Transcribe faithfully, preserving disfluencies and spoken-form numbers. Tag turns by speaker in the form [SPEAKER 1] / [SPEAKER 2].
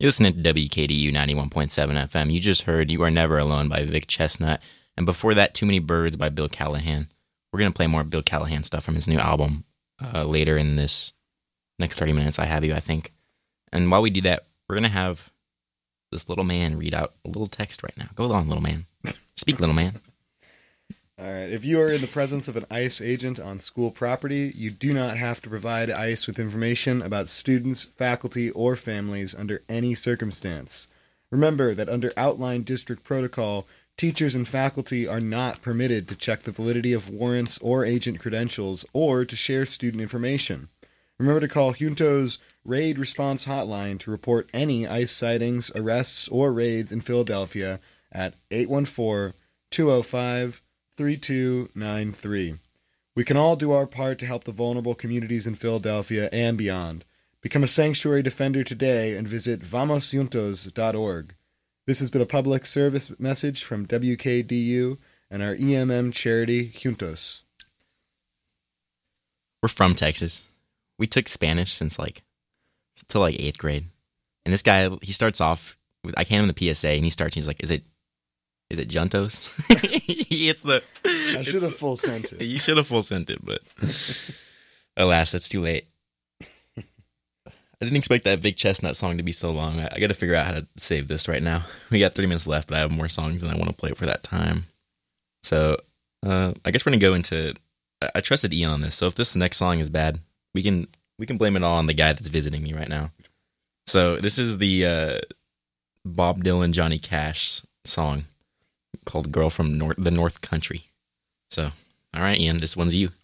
[SPEAKER 1] You're listening to W K D U ninety-one point seven F M. You just heard You Are Never Alone by Vic Chestnut. And before that, Too Many Birds by Bill Callahan. We're going to play more Bill Callahan stuff from his new album uh, later in this next thirty minutes. I have you, I think. And while we do that, we're going to have this little man read out a little text right now. Go along, little man. Speak, little man.
[SPEAKER 2] All right. If you are in the presence of an ICE agent on school property, you do not have to provide ICE with information about students, faculty, or families under any circumstance. Remember that under outlined district protocol, teachers and faculty are not permitted to check the validity of warrants or agent credentials or to share student information. Remember to call Junto's Raid Response Hotline to report any ICE sightings, arrests, or raids in Philadelphia at eight one four, two oh five, three two nine three. We can all do our part to help the vulnerable communities in Philadelphia and beyond. Become a sanctuary defender today and visit vamos juntos dot org. This has been a public service message from W K D U and our E M M charity, Juntos.
[SPEAKER 1] We're from Texas. We took Spanish since like, till like eighth grade. And this guy, he starts off with, I hand him the P S A and he starts, he's like, is it, is it Juntos? It's the...
[SPEAKER 2] I should have full sent it.
[SPEAKER 1] You should have full sent it, but alas, that's too late. I didn't expect that Big Chestnut song to be so long. I, I got to figure out how to save this right now. We got three minutes left, but I have more songs and I want to play for that time. So uh, I guess we're going to go into... I, I trusted Ian on this, so if this next song is bad, we can we can blame it all on the guy that's visiting me right now. So this is the uh, Bob Dylan, Johnny Cash song called Girl from North, the North Country. So, all right, Ian, this one's you.